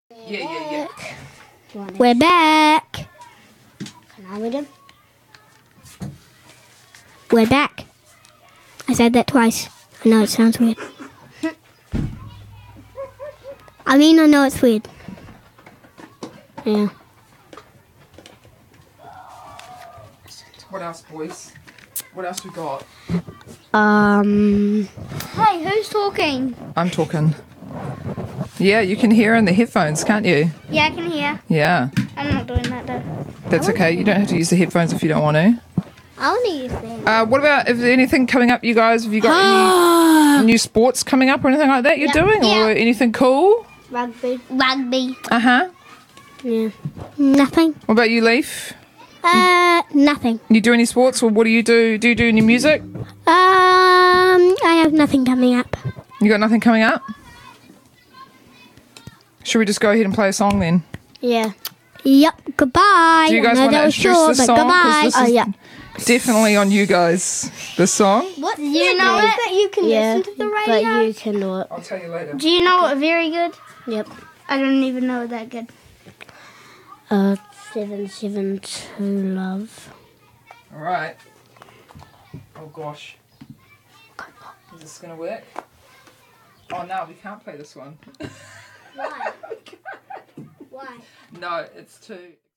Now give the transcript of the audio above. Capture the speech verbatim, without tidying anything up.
Yeah, yeah, yeah. We're back. Can I read him? We're back. I said that twice. I know it sounds weird. I mean, I know it's weird. Yeah. What else, boys? What else we got? Um. Hey, who's talking? I'm talking. Yeah, you can hear in the headphones, can't you? Yeah, I can hear. Yeah. I'm not doing that though. That's okay. You don't have to use the headphones if you don't want to. I want to use them. Uh, what about, is there anything coming up, you guys? Have you got any new sports coming up or anything like that you're Yeah. doing? Yeah. Or anything cool? Rugby. Rugby. Uh-huh. Yeah. Nothing. What about you, Leaf? Uh. Nothing. You do any sports, or what do you do? Do you do any music? Um. I have nothing coming up. You got nothing coming up? Should we just go ahead and play a song then? Yeah. Yep. Goodbye. Do you guys I know want to that was introduce short, this but song? 'Cause goodbye. this Oh is yeah. definitely on you guys, this song. What? Do you know it? That you can Yeah. listen to the But radio. you can do it. I'll tell you later. Do you know it very good? Yep. I don't even know it that good. Uh. Seven seven two love. All right. Oh gosh. Is this gonna work? Oh no, we can't play this one. Why? Why? No, it's too.